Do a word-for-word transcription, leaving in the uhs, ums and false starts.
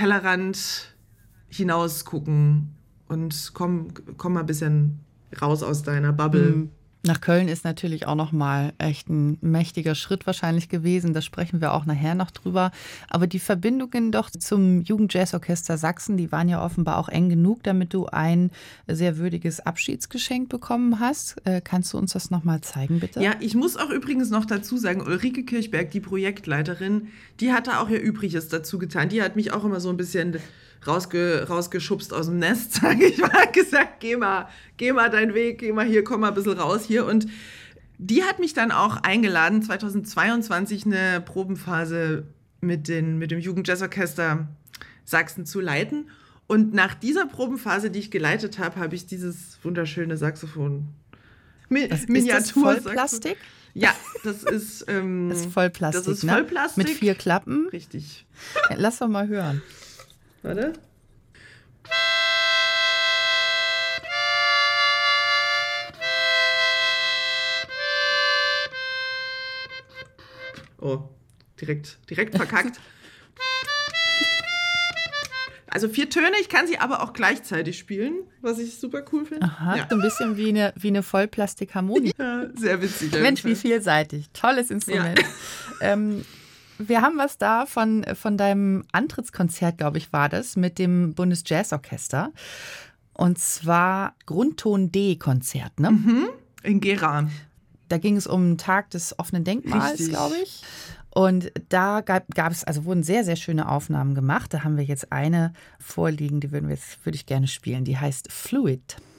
Tellerrand hinaus gucken und komm, komm mal ein bisschen raus aus deiner Bubble. Mhm. Nach Köln ist natürlich auch nochmal echt ein mächtiger Schritt wahrscheinlich gewesen. Da sprechen wir auch nachher noch drüber. Aber die Verbindungen doch zum Jugendjazzorchester Sachsen, die waren ja offenbar auch eng genug, damit du ein sehr würdiges Abschiedsgeschenk bekommen hast. Äh, kannst du uns das nochmal zeigen, bitte? Ja, ich muss auch übrigens noch dazu sagen, Ulrike Kirchberg, die Projektleiterin, die hat da auch ihr Übriges dazu getan. Die hat mich auch immer so ein bisschen rausge, rausgeschubst aus dem Nest, sage ich mal, hat gesagt, geh mal, geh mal deinen Weg, geh mal hier, komm mal ein bisschen raus hier. Und die hat mich dann auch eingeladen, zweitausendzweiundzwanzig eine Probenphase mit, den, mit dem Jugendjazzorchester Sachsen zu leiten. Und nach dieser Probenphase, die ich geleitet habe, habe ich dieses wunderschöne Saxophon. Mi- Das, ist Miniatur das Vollplastik? Ja, das ist, ähm, Das ist Vollplastik, das ist ne? Vollplastik. Mit vier Klappen. Richtig. Lass doch mal hören. Warte. Oh, direkt, direkt verkackt. Also vier Töne, ich kann sie aber auch gleichzeitig spielen, was ich super cool finde. Aha, Ja. so ein bisschen wie eine, wie eine Vollplastikharmonika. Ja, sehr witzig. Mensch, wie vielseitig. Tolles Instrument. Ja. Ähm, wir haben was da von, von deinem Antrittskonzert, glaube ich, war das, mit dem Bundesjazzorchester. Und zwar Grundton D-Konzert, ne? Mhm, in Gera. Da ging es um den Tag des offenen Denkmals, glaube ich. Und da gab, gab es, also wurden sehr, sehr schöne Aufnahmen gemacht. Da haben wir jetzt eine vorliegen, die würden wir jetzt, würde ich gerne spielen. Die heißt Fluid.